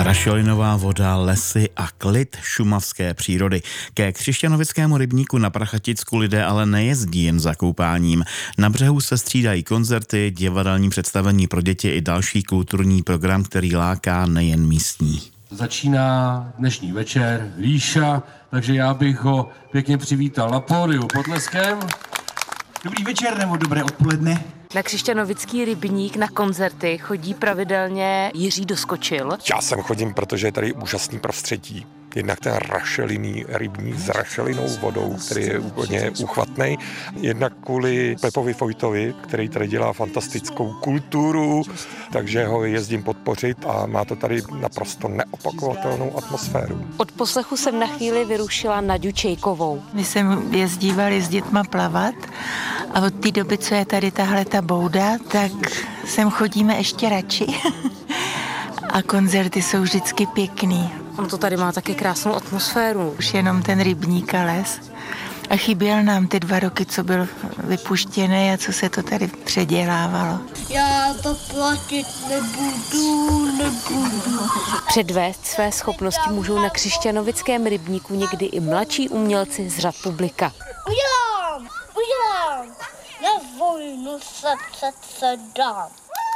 Rašelinová voda, lesy a klid šumavské přírody. Ke Křišťanovickému rybníku na Prachaticku lidé ale nejezdí jen za koupáním. Na břehu se střídají koncerty, divadelní představení pro děti i další kulturní program, který láká nejen místní. Začíná dnešní večer Ríša, takže já bych ho pěkně přivítal na pódiu potleskem. Dobrý večer nebo dobré odpoledne. Na Křišťanovický rybník na koncerty chodí pravidelně Jiří Doskočil. Já sem chodím, protože je tady úžasný prostředí. Jednak ten rašelinný rybník s rašelinou vodou, který je úplně úchvatný. Jednak kvůli Pepovi Vojtovi, který tady dělá fantastickou kulturu, takže ho jezdím podpořit a má to tady naprosto neopakovatelnou atmosféru. Od poslechu jsem na chvíli vyrušila Naďu Čejkovou. My jsme jezdívali s dětma plavat a od té doby, co je tady tahle ta bouda, tak sem chodíme ještě radši. A koncerty jsou vždycky pěkný. On to tady má taky krásnou atmosféru. Už jenom ten rybník a les. A chyběl nám ty 2 roky, co byl vypuštěný a co se to tady předělávalo. Já to platit nebudu. Předvést své schopnosti můžou na Křišťanovickém rybníku někdy i mladší umělci z řad publika. Udělám. Na vojnu se dám.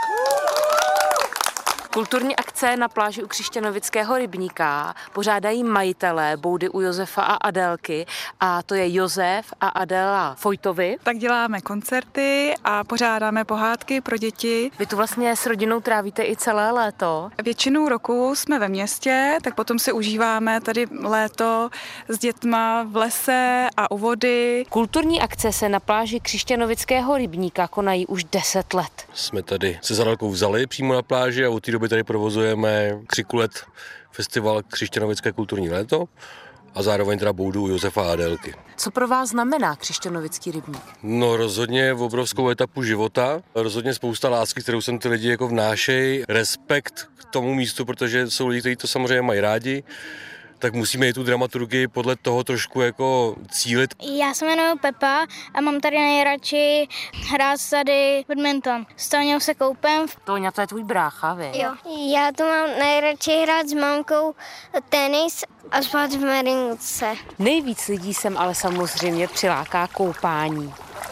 Kulturní akce na pláži u Křišťanovického rybníka pořádají majitelé boudy u Josefa a Adélky, a to je Josef a Adéla Vojtovi. Tak děláme koncerty a pořádáme pohádky pro děti. Vy tu vlastně s rodinou trávíte i celé léto. Většinou roku jsme ve městě, tak potom si užíváme tady léto s dětma v lese a u vody. Kulturní akce se na pláži Křišťanovického rybníka konají už 10 let. Jsme tady se Zadalkou vzali přímo na pláži a od té doby tady provozujeme 3 let festival Křišťanovické kulturní léto a zároveň teda boudu Josefa a Adélky. Co pro vás znamená Křišťanovický rybník? No rozhodně v obrovskou etapu života, rozhodně spousta lásky, kterou sem ty lidi jako vnášejí, respekt k tomu místu, protože jsou lidi, kteří to samozřejmě mají rádi, tak musíme i tu dramaturgii podle toho trošku jako cílit. Já se jmenuji Pepa a mám tady nejradši hrát tady badminton. S Toňou se koupem. Toňa, to je tvůj brácha, vy? Jo. Já tu mám nejradši hrát s mamkou tenis a spát v merince. Nejvíc lidí sem ale samozřejmě přiláká koupání.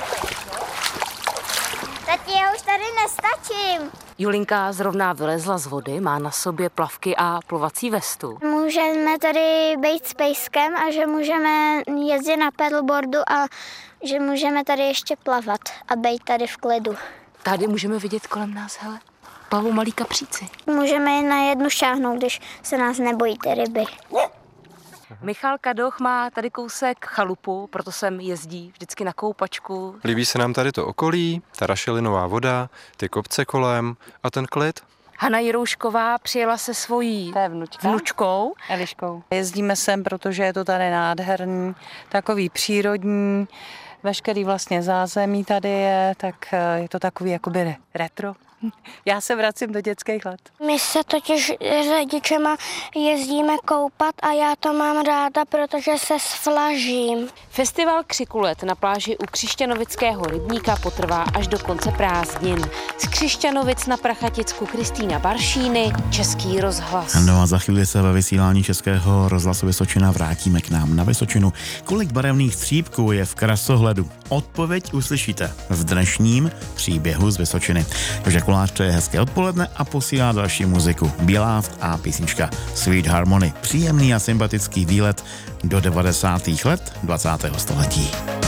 Tati, já už tady nestačím. Julinka zrovna vylezla z vody, má na sobě plavky a plovací vestu. Můžeme tady být s pejskem a že můžeme jezdit na paddleboardu a že můžeme tady ještě plavat a být tady v klidu. Tady můžeme vidět kolem nás, hele, plavou malí kapříci. Můžeme jen na jednu šáhnout, když se nás nebojí ty ryby. Michal Kadoch má tady kousek chalupu, proto sem jezdí vždycky na koupačku. Líbí se nám tady to okolí, ta rašelinová voda, ty kopce kolem a ten klid. Hana Jiroušková přijela se svojí vnučkou Eliškou. Jezdíme sem, protože je to tady nádherný, takový přírodní, veškerý vlastně zázemí tady je, tak je to takový jakoby retro. Já se vracím do dětských let. My se totiž s rodičema jezdíme koupat a já to mám ráda, protože se sflažím. Festival Křikulet na pláži u Křišťanovického rybníka potrvá až do konce prázdnin. Z Křišťanovic na Prachaticku Kristýna Baršíny, Český rozhlas. No a za chvíli se ve vysílání Českého rozhlasu Vysočina vrátíme k nám na Vysočinu. Kolik barevných střípků je v krasohledu? Odpověď uslyšíte v dnešním příběhu z Vysočiny. Takže Kolář přeje hezké odpoledne a posílá další muziku. Běláft a písnička Sweet Harmony. Příjemný a sympatický výlet do 90. let 20. století.